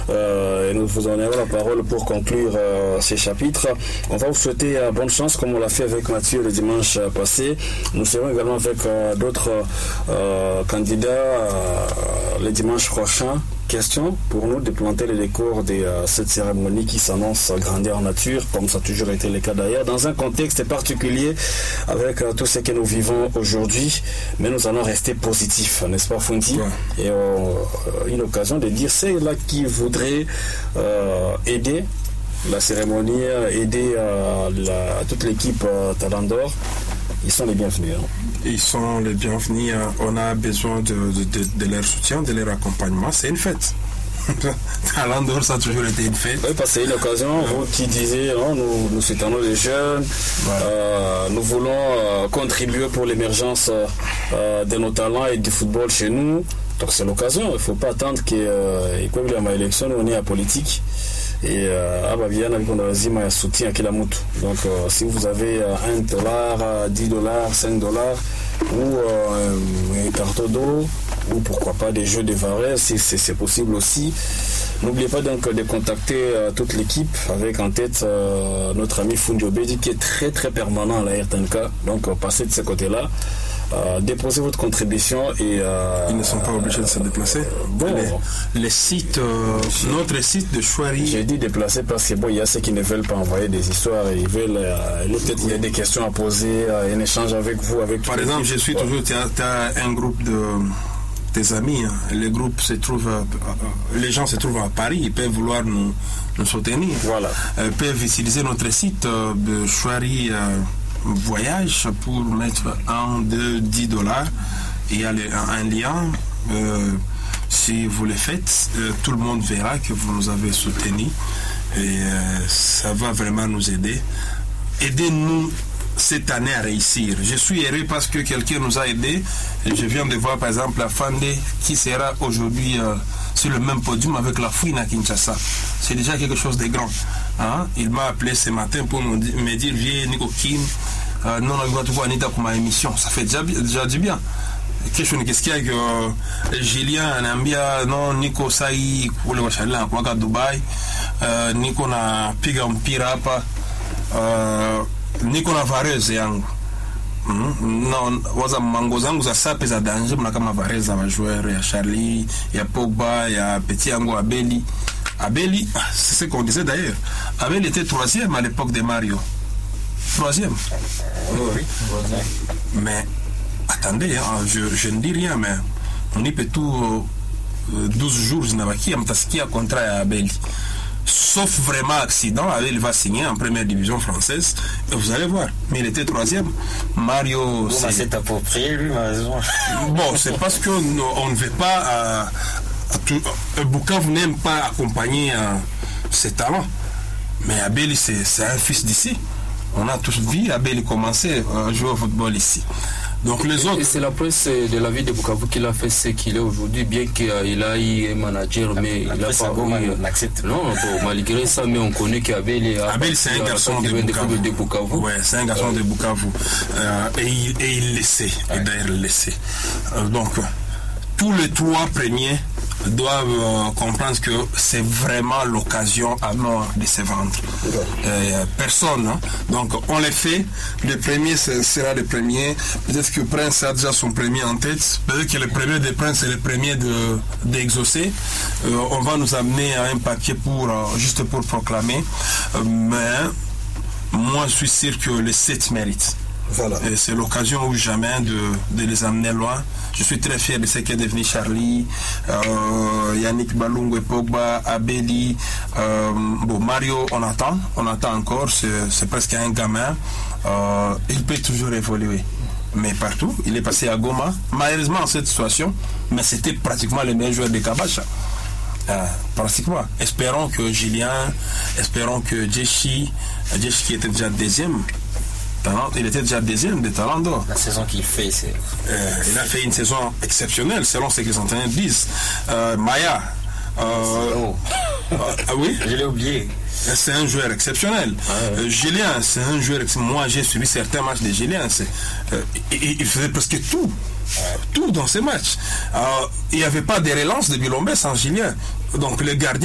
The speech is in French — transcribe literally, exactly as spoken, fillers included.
euh, et nous vous donnerons la parole pour conclure euh, ces chapitres. On va vous souhaiter euh, bonne chance comme on l'a fait avec Mathieu le dimanche passé. Nous serons également avec euh, d'autres euh, candidats euh, le dimanche prochain. Question pour nous de planter les décors de euh, cette cérémonie qui s'annonce grandeur nature, comme ça a toujours été le cas d'ailleurs, dans un contexte particulier avec euh, tout ce que nous vivons aujourd'hui. Mais nous allons rester positifs, n'est-ce pas, Fundi? Ouais. Et euh, une occasion de dire c'est là qui voudrait euh, aider la cérémonie, aider euh, la, toute l'équipe euh, Talent d'Or. Ils sont les bienvenus. Hein. Ils sont les bienvenus. On a besoin de, de, de, de leur soutien, de leur accompagnement. C'est une fête. Talent d'Or, ça a toujours été une fête. Oui, parce que c'est une occasion, vous qui disiez, non, nous, nous soutenons les jeunes, voilà. euh, nous voulons euh, contribuer pour l'émergence euh, de nos talents et du football chez nous. Donc c'est l'occasion. Il ne faut pas attendre qu'il y ait ma élection, on est à politique. Et hapa vijana viko na lazima ya soutien kila mtu. Donc euh, si vous avez un dollar, dix dollars, cinq dollars ou euh, un carton d'eau ou pourquoi pas des jeux de Varese, si c'est, c'est possible aussi. N'oubliez pas donc de contacter euh, toute l'équipe avec en tête euh, notre ami Fundi Obedi qui est très très permanent à la R T N K. Donc euh, passez de ce côté-là. Euh, déposez votre contribution et euh, ils ne sont pas obligés de se déplacer. Euh, bon, les, les sites, euh, notre site de Chouari. J'ai dit déplacer parce que bon, il y a ceux qui ne veulent pas envoyer des histoires et ils veulent. Euh, peut-être il y a des questions à poser, euh, un échange avec vous, avec. Par exemple, je suis ouais. toujours. Tu as un groupe de tes amis. Hein. Les groupes se trouvent, euh, les gens se trouvent à Paris. Ils peuvent vouloir nous, nous soutenir. Voilà. Ils peuvent utiliser notre site euh, de Chouari. Euh, voyage pour mettre un, deux, dix dollars. Il y a les, un, un lien. Euh, si vous le faites, euh, tout le monde verra que vous nous avez soutenus. Et euh, ça va vraiment nous aider. Aidez-nous cette année à réussir. Je suis heureux parce que quelqu'un nous a aidés. Je viens de voir par exemple la Fandé qui sera aujourd'hui euh, sur le même podium avec la Fouine à Kinshasa. C'est déjà quelque chose de grand. Hein? Il m'a appelé ce matin pour me dire viens Nico Kim, euh, non on va te voir Anita pour ma émission. Ça fait déjà, déjà du bien. Question qu'est-ce qu'il y a que euh, Julien Anambia non Nico Sai pour le Wachala kwa Dubai, euh, Nico na piga mpira hapa, euh, Nico na Varese yangu. Mm-hmm. Non, waza mango zangu za sape za danger mna kama Varese za joueur ya Charlie, ya Pogba, ya petit yangu Abeli. Abeli, c'est ce qu'on disait d'ailleurs. Abeli était troisième à l'époque de Mario. Troisième. Oui, oui. Mais attendez, hein, je, je ne dis rien, mais on y peut tout euh, douze jours, je n'avais qui a contrat à Abeli. Sauf vraiment accident, Abeli va signer en première division française. Et vous allez voir. Mais il était troisième. Mario. Bon, c'est... c'est approprié, lui, malheureusement. Bon, c'est parce qu'on ne veut pas. Euh, Bukavu n'aime pas accompagner euh, ses talents. Mais Abeli, c'est, c'est un fils d'ici. On a tous vu Abeli commencer à jouer au football ici. Donc les et, autres. Et c'est la presse de la ville de Bukavu qu'il a fait ce qu'il est aujourd'hui, bien qu'il a eu un manager, mais la il n'a pas eu. Non, bon, malgré ça, mais on connaît qu'Abeli a. Abeli, c'est un garçon de Bukavu. de Bukavu. Ouais, c'est un garçon de Bukavu. Euh, et, il, et il le sait. Et d'ailleurs, il le sait. Euh, donc, tous les trois premiers doivent euh, comprendre que c'est vraiment l'occasion à mort de se vendre. Euh, personne. Hein? Donc on les fait. Le premier sera le premier. Peut-être que Prince a déjà son premier en tête. Peut-être que le premier de Prince est le premier de, d'exaucer. Euh, on va nous amener à un papier pour, euh, juste pour proclamer. Euh, mais moi je suis sûr que les sept méritent. Voilà. Et c'est l'occasion ou jamais de, de les amener loin. Je suis très fier de ce qu'est devenu Charlie, euh, Yannick Balungu et Pogba, Abeli, euh, bon, Mario, on attend, on attend encore, c'est, c'est presque un gamin. Euh, il peut toujours évoluer. Mais partout, il est passé à Goma, malheureusement en cette situation, mais c'était pratiquement le meilleur joueur de Kabacha. Euh, pratiquement. Espérons que Julien, espérons que Jeshi, Jeshi qui était déjà deuxième, il était déjà deuxième de Talent d'Or. La saison qu'il fait, c'est... Euh, il a fait une saison exceptionnelle, selon ce que les entraîneurs disent. Euh, Maya. Euh, oh. euh, oui. Je l'ai oublié. C'est un joueur exceptionnel. Ah ouais. euh, Julien, c'est un joueur exceptionnel. Moi, j'ai suivi certains matchs de Julien. C'est, euh, il, il faisait presque tout. Euh, tout dans ces matchs. Euh, il n'y avait pas de relance de Bilombe sans Julien. Donc, le gardien